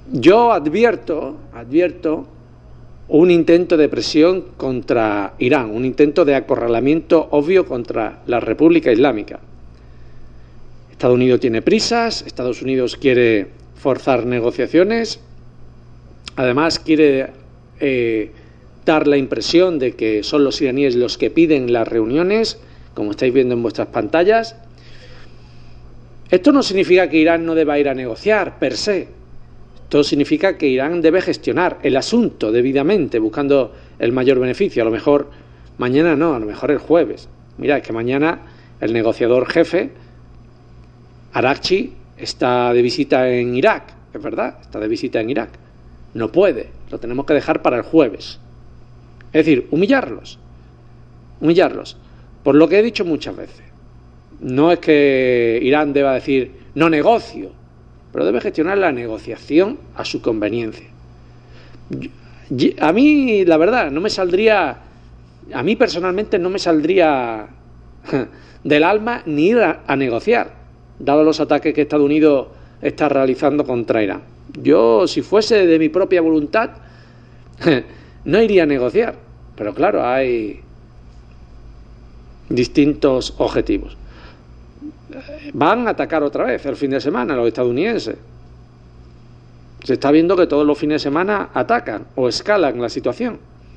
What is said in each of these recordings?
Yo advierto un intento de presión contra Irán, un intento de acorralamiento obvio contra la República Islámica. Estados Unidos tiene prisas, Estados Unidos quiere forzar negociaciones, además quiere dar la impresión de que son los iraníes los que piden las reuniones, como estáis viendo en vuestras pantallas. Esto no significa que Irán no deba ir a negociar, per se. Esto significa que Irán debe gestionar el asunto debidamente, buscando el mayor beneficio. A lo mejor mañana no, a lo mejor el jueves. Mira, es que mañana el negociador jefe, Araghchi, está de visita en Irak. Es verdad, está de visita en Irak. No puede, lo tenemos que dejar para el jueves. Es decir, humillarlos. Por lo que he dicho muchas veces. No es que Irán deba decir, no negocio, pero debe gestionar la negociación a su conveniencia. A mí, la verdad, a mí personalmente no me saldría del alma ni ir a negociar, dado los ataques que Estados Unidos está realizando contra Irán. Yo, si fuese de mi propia voluntad, no iría a negociar, pero claro, hay distintos objetivos. Van a atacar otra vez el fin de semana los estadounidenses. Se está viendo que todos los fines de semana atacan o escalan la situación.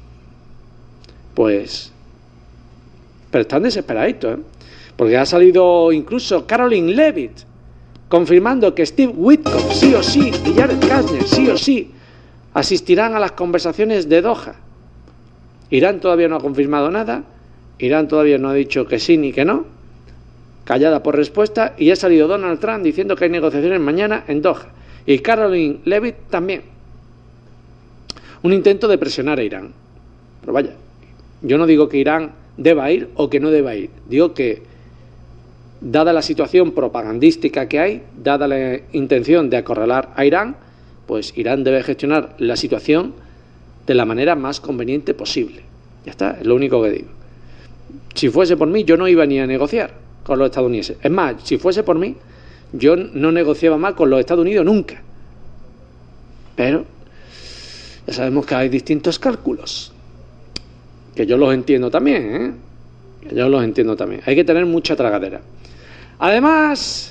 Pues, pero están desesperaditos, porque ha salido incluso Caroline Leavitt confirmando que Steve Witkoff sí o sí y Jared Kushner sí o sí asistirán a las conversaciones de Doha. Irán todavía no ha confirmado nada, Irán todavía no ha dicho que sí ni que no, callada por respuesta, y ha salido Donald Trump diciendo que hay negociaciones mañana en Doha, y Caroline Leavitt también. Un intento de presionar a Irán. Pero vaya, yo no digo que Irán deba ir o que no deba ir, digo que dada la situación propagandística que hay, dada la intención de acorralar a Irán, pues Irán debe gestionar la situación de la manera más conveniente posible. Ya está, es lo único que digo. Si fuese por mí, yo no iba ni a negociar con los estadounidenses. Es más, si fuese por mí, yo no negociaba más con los Estados Unidos nunca. Pero ya sabemos que hay distintos cálculos, que yo los entiendo también, que yo los entiendo también. Hay que tener mucha tragadera. Además,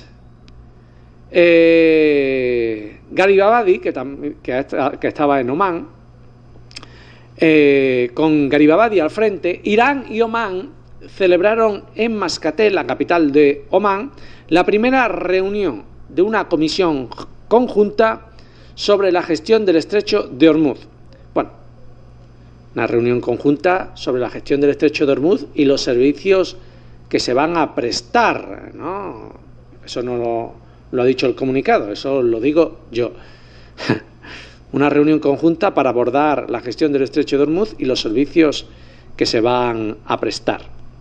Garibabadi, que estaba en Omán, con Garibabadi al frente, Irán y Omán celebraron en Mascate, la capital de Omán, la primera reunión de una comisión conjunta sobre la gestión del estrecho de Hormuz. Bueno, una reunión conjunta sobre la gestión del estrecho de Hormuz y los servicios que se van a prestar, ¿no? Eso no lo ha dicho el comunicado, eso lo digo yo. Una reunión conjunta para abordar la gestión del estrecho de Hormuz y los servicios que se van a prestar.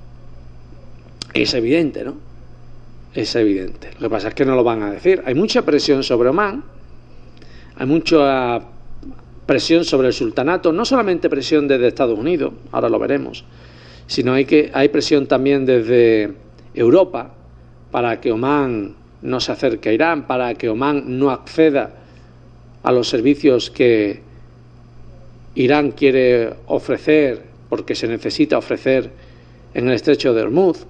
Es evidente, ¿no? Es evidente. Lo que pasa es que no lo van a decir. Hay mucha presión sobre Omán, hay mucha presión sobre el sultanato, no solamente presión desde Estados Unidos, ahora lo veremos, sino hay presión también desde Europa para que Omán no se acerque a Irán, para que Omán no acceda a los servicios que Irán quiere ofrecer, porque se necesita ofrecer en el estrecho de Hormuz.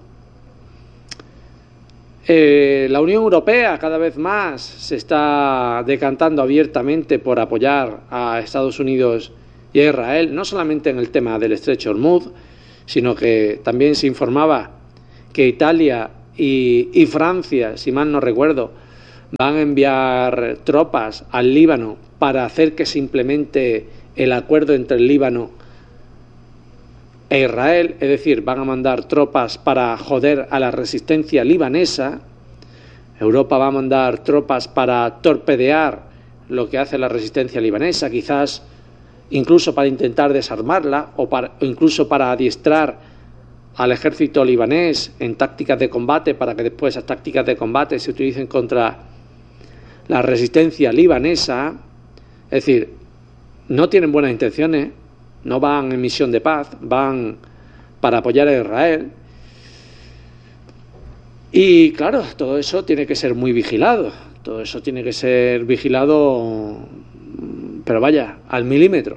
La Unión Europea cada vez más se está decantando abiertamente por apoyar a Estados Unidos y a Israel, no solamente en el tema del estrecho de Hormuz, sino que también se informaba que Italia y Francia, si mal no recuerdo, van a enviar tropas al Líbano para hacer que se implemente el acuerdo entre el Líbano e Israel, es decir, van a mandar tropas para joder a la resistencia libanesa. Europa va a mandar tropas para torpedear lo que hace la resistencia libanesa, quizás incluso para intentar desarmarla o incluso para adiestrar al ejército libanés en tácticas de combate, para que después esas tácticas de combate se utilicen contra la resistencia libanesa. Es decir, no tienen buenas intenciones, no van en misión de paz, van para apoyar a Israel. Y claro, todo eso tiene que ser muy vigilado, todo eso tiene que ser vigilado pero vaya, al milímetro.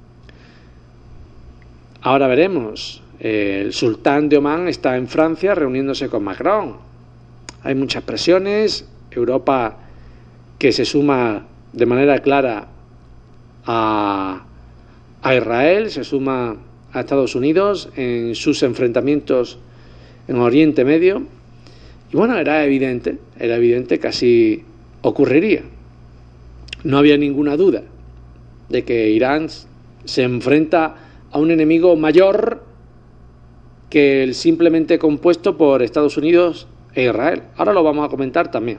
Ahora veremos. El sultán de Omán está en Francia reuniéndose con Macron. Hay muchas presiones. Europa, que se suma de manera clara a Israel, se suma a Estados Unidos en sus enfrentamientos en Oriente Medio. Y bueno, era evidente que así ocurriría. No había ninguna duda de que Irán se enfrenta a un enemigo mayor que el simplemente compuesto por Estados Unidos e Israel. Ahora lo vamos a comentar también.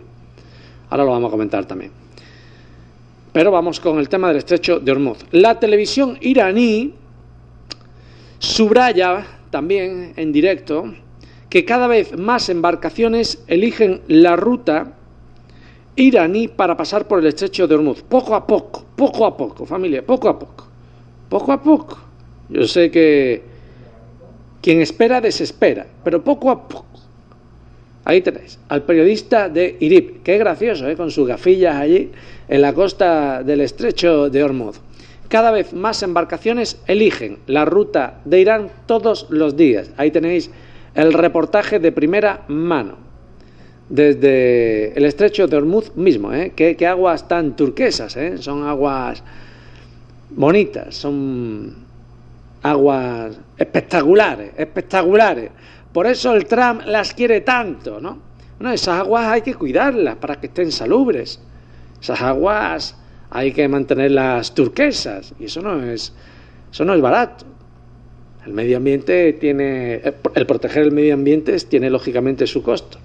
Pero vamos con el tema del estrecho de Hormuz. La televisión iraní subraya también en directo que cada vez más embarcaciones eligen la ruta iraní para pasar por el estrecho de Hormuz. Poco a poco, familia, poco a poco. Yo sé que quien espera desespera, pero poco a poco. Ahí tenéis al periodista de IRIB, que es gracioso, con sus gafillas allí en la costa del estrecho de Hormuz. Cada vez más embarcaciones eligen la ruta de Irán todos los días. Ahí tenéis el reportaje de primera mano, desde el estrecho de Hormuz mismo. Qué aguas tan turquesas, son aguas bonitas, son aguas espectaculares. Por eso el Trump las quiere tanto, ¿no? Bueno, esas aguas hay que cuidarlas para que estén salubres. Esas aguas hay que mantenerlas turquesas, y eso no es barato. El medio ambiente el proteger el medio ambiente tiene lógicamente su costo.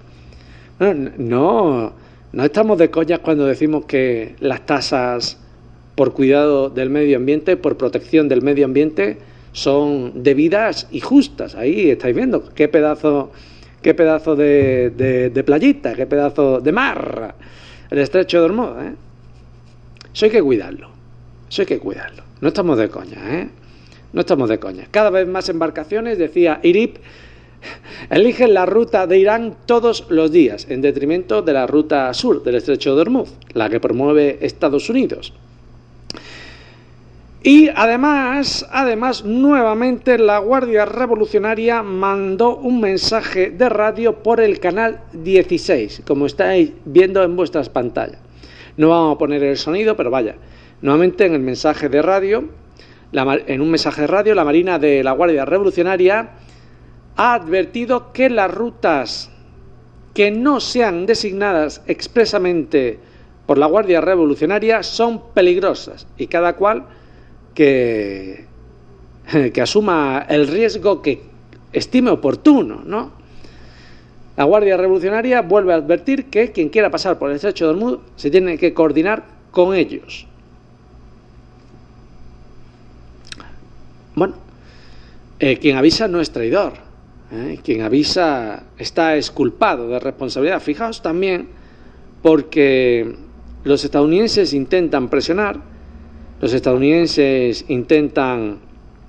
No estamos de coñas cuando decimos que las tasas por cuidado del medio ambiente, por protección del medio ambiente, son debidas y justas. Ahí estáis viendo qué pedazo de playita, qué pedazo de mar, el estrecho de Hormuz. Eso hay que cuidarlo. No estamos de coña. Cada vez más embarcaciones, decía IRIB, eligen la ruta de Irán todos los días, en detrimento de la ruta sur del estrecho de Hormuz, la que promueve Estados Unidos. Y además, nuevamente la Guardia Revolucionaria mandó un mensaje de radio por el canal 16, como estáis viendo en vuestras pantallas. No vamos a poner el sonido, pero vaya, nuevamente en el mensaje de radio, en un mensaje de radio, la Marina de la Guardia Revolucionaria ha advertido que las rutas que no sean designadas expresamente por la Guardia Revolucionaria son peligrosas, y cada cual que asuma el riesgo que estime oportuno, ¿no? La Guardia Revolucionaria vuelve a advertir que quien quiera pasar por el estrecho de Hormuz se tiene que coordinar con ellos. Bueno, quien avisa no es traidor, quien avisa está exculpado de responsabilidad. Fijaos también, porque los estadounidenses intentan presionar. Los estadounidenses intentan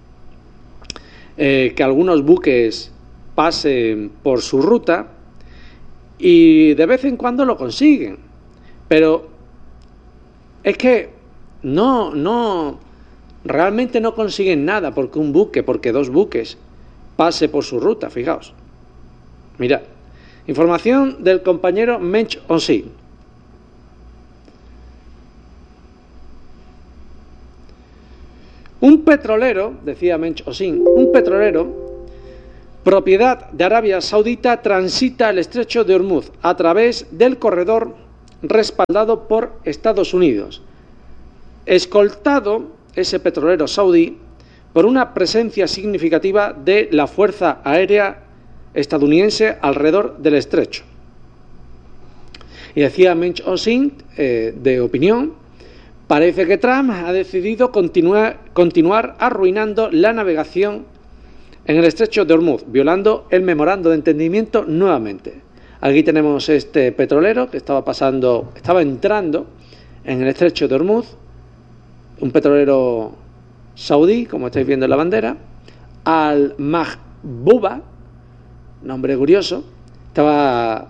que algunos buques pasen por su ruta, y de vez en cuando lo consiguen. Pero es que realmente no consiguen nada porque dos buques pase por su ruta. Fijaos. Mirad. Información del compañero Mench Osin. Un petrolero, decía Mench Osin, propiedad de Arabia Saudita, transita el estrecho de Hormuz a través del corredor respaldado por Estados Unidos. Escoltado ese petrolero saudí por una presencia significativa de la Fuerza Aérea estadounidense alrededor del estrecho. Y decía Mench Osin, de opinión, parece que Trump ha decidido continuar arruinando la navegación en el estrecho de Hormuz, violando el memorando de entendimiento nuevamente. Aquí tenemos este petrolero que estaba entrando en el estrecho de Hormuz, un petrolero saudí, como estáis viendo en la bandera, Al Mahbuba, nombre curioso, estaba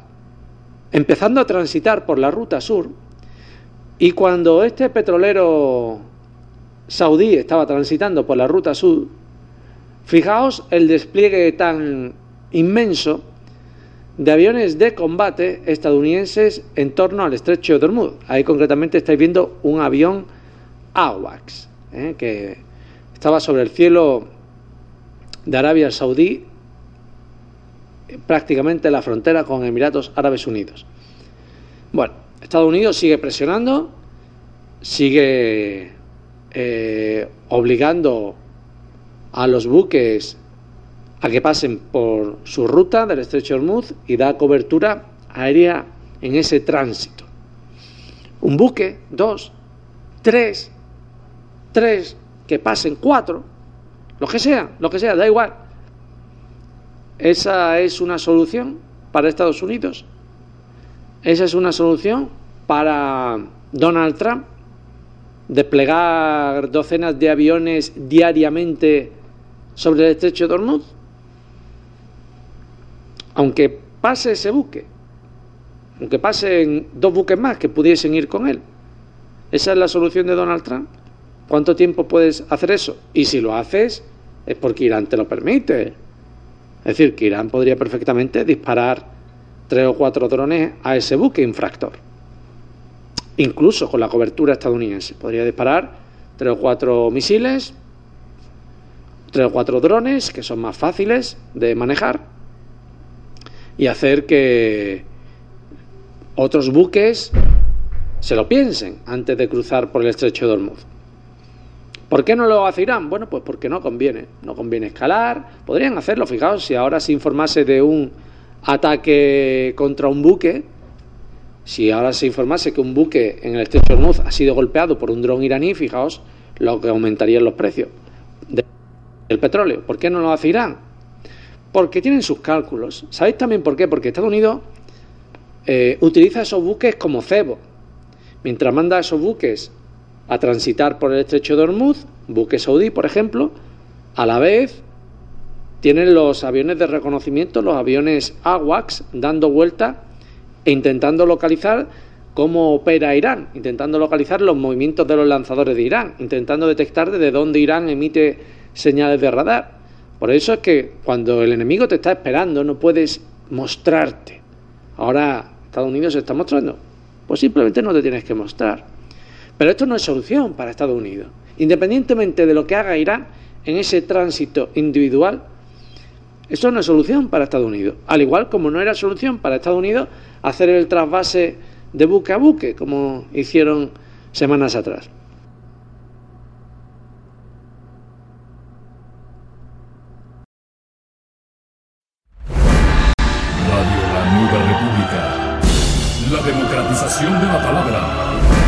empezando a transitar por la ruta sur. Y cuando este petrolero saudí estaba transitando por la ruta sur, fijaos el despliegue tan inmenso de aviones de combate estadounidenses en torno al estrecho de Hormuz. Ahí concretamente estáis viendo un avión AWACS, que estaba sobre el cielo de Arabia Saudí, prácticamente en la frontera con Emiratos Árabes Unidos. Bueno, Estados Unidos sigue presionando, sigue obligando a los buques a que pasen por su ruta del estrecho de Hormuz y da cobertura aérea en ese tránsito. Un buque, 2, 3, que pasen 4, lo que sea, da igual. ¿Esa es una solución para Estados Unidos? ¿Esa es una solución para Donald Trump? ¿Desplegar docenas de aviones diariamente sobre el estrecho de Hormuz? Aunque pase ese buque, aunque pasen 2 buques más que pudiesen ir con él, ¿esa es la solución de Donald Trump? ¿Cuánto tiempo puedes hacer eso? Y si lo haces, es porque Irán te lo permite. Es decir, que Irán podría perfectamente disparar 3 o 4 drones a ese buque infractor. Incluso con la cobertura estadounidense. Podría disparar 3 o 4 misiles, 3 o 4 drones, que son más fáciles de manejar, y hacer que otros buques se lo piensen antes de cruzar por el estrecho de Hormuz. ¿Por qué no lo hace Irán? Bueno, pues porque no conviene escalar. Podrían hacerlo, fijaos, si ahora se informase de un ataque contra un buque, si ahora se informase que un buque en el estrecho de Hormuz ha sido golpeado por un dron iraní, fijaos lo que aumentarían los precios del petróleo. ¿Por qué no lo hace Irán? Porque tienen sus cálculos. ¿Sabéis también por qué? Porque Estados Unidos utiliza esos buques como cebo. Mientras manda a esos buques a transitar por el estrecho de Hormuz, buque saudí, por ejemplo, a la vez tienen los aviones de reconocimiento, los aviones AWACS, dando vuelta e intentando localizar cómo opera Irán, intentando localizar los movimientos de los lanzadores de Irán, intentando detectar desde dónde Irán emite señales de radar. Por eso es que cuando el enemigo te está esperando no puedes mostrarte. Ahora Estados Unidos se está mostrando, pues simplemente no te tienes que mostrar. Pero esto no es solución para Estados Unidos. Independientemente de lo que haga Irán en ese tránsito individual, esto no es solución para Estados Unidos. Al igual como no era solución para Estados Unidos hacer el trasvase de buque a buque, como hicieron semanas atrás. Radio La Nueva República. La democratización de la palabra.